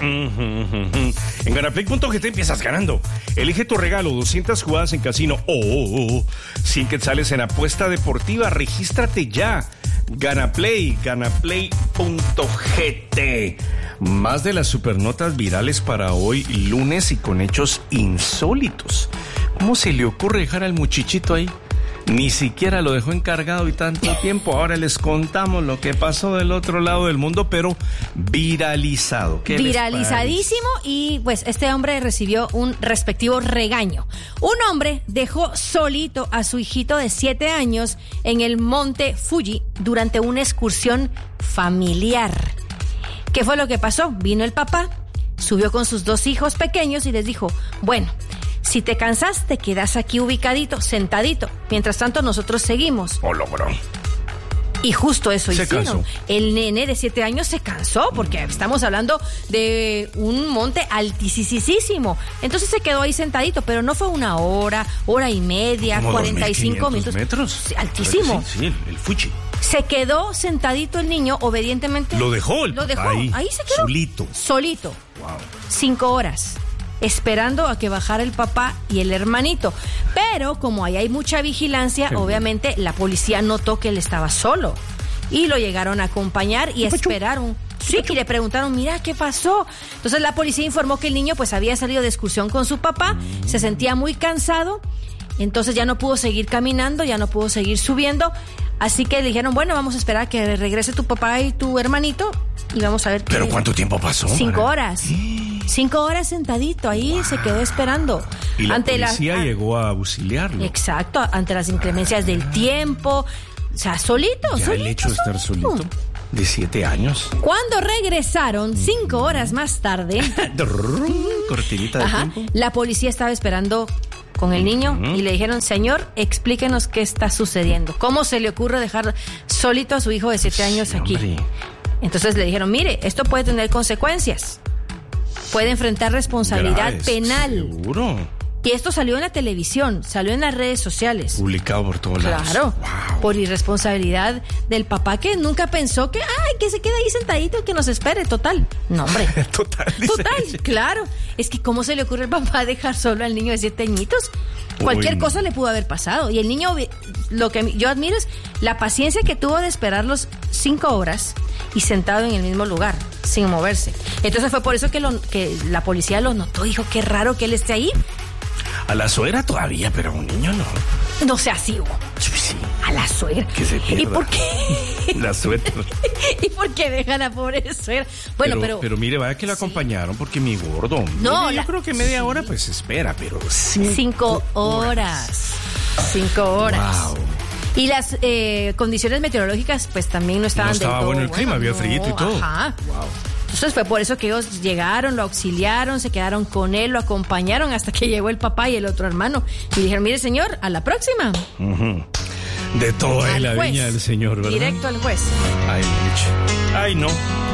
En Ganaplay.gt empiezas ganando. Elige tu regalo, 200 jugadas en casino. 100 quetzales en apuesta deportiva. Regístrate ya. Ganaplay, ganaplay.gt. Más de las supernotas virales para hoy lunes y con hechos insólitos. ¿Cómo se le ocurre dejar al muchachito ahí? Ni siquiera lo dejó encargado y tanto tiempo. Ahora les contamos lo que pasó del otro lado del mundo, pero viralizado. Viralizadísimo, y pues este hombre recibió un respectivo regaño. Un hombre dejó solito a su hijito de 7 años en el monte Fuji durante una excursión familiar. ¿Qué fue lo que pasó? Vino el papá, subió con sus 2 hijos pequeños y les dijo, bueno, si te cansas, te quedas aquí ubicadito, sentadito. Mientras tanto, nosotros seguimos. Oh, logró. Y justo eso hicieron. Cansó. El nene de 7 años se cansó porque estamos hablando de un monte altísimo. Entonces se quedó ahí sentadito, pero no fue 1 hora, hora y media, ¿Como 45 minutos. ¿Metros? Sí, altísimo. Sí, el Fuji. Se quedó sentadito el niño, obedientemente. Lo dejó el papá ahí se quedó. Solito. Wow. 5 horas. Esperando a que bajara el papá y el hermanito. Pero como ahí hay mucha vigilancia, obviamente la policía notó que él estaba solo. Y lo llegaron a acompañar y esperaron. Sí, y le preguntaron, mira, ¿qué pasó? Entonces la policía informó que el niño pues había salido de excursión con su papá, se sentía muy cansado, entonces ya no pudo seguir caminando, ya no pudo seguir subiendo. Así que le dijeron, bueno, vamos a esperar a que regrese tu papá y tu hermanito y vamos a ver. ¿Pero cuánto tiempo pasó? 5 horas. 5 horas sentadito, ahí se quedó esperando. Y la policía llegó a auxiliarlo. Exacto, ante las inclemencias del tiempo. O sea, solito. El hecho de estar solito, de 7 años. Cuando regresaron, 5 horas más tarde, cortinita de tiempo. La policía estaba esperando con el niño y le dijeron, señor, explíquenos qué está sucediendo. ¿Cómo se le ocurre dejar solito a su hijo de 7 años aquí? Hombre. Entonces le dijeron, mire, esto puede tener consecuencias. Puede enfrentar responsabilidad penal. Seguro. Y esto salió en la televisión, salió en las redes sociales. Publicado por todos lados. Claro, wow. Por irresponsabilidad del papá que nunca pensó que se quede ahí sentadito y que nos espere, total. No, hombre. Total, claro. Es que ¿cómo se le ocurre al papá dejar solo al niño de 7 añitos? Cualquier cosa le pudo haber pasado. Y el niño, lo que yo admiro es la paciencia que tuvo de esperar los 5 horas y sentado en el mismo lugar, sin moverse. Entonces fue por eso que la policía lo notó. Dijo, qué raro que él esté ahí. A la suegra todavía, pero a un niño no. No sea así, Hugo. Sí. A la suegra. Que se pierda. ¿Y por qué? La suegra. ¿Y por qué dejan a la pobre suegra? Bueno, pero mire, vaya que lo acompañan, porque mi gordo. No, yo creo que media hora pues espera, pero 5 horas. 5 horas. Wow. Y las condiciones meteorológicas pues también no estaban del todo. No estaba bueno el clima, había frío y todo. Ajá. Wow. Entonces fue por eso que ellos llegaron, lo auxiliaron, se quedaron con él, lo acompañaron hasta que llegó el papá y el otro hermano. Y dijeron, mire señor, a la próxima. De todo en la viña del señor, ¿verdad? Directo al juez. Ay, no.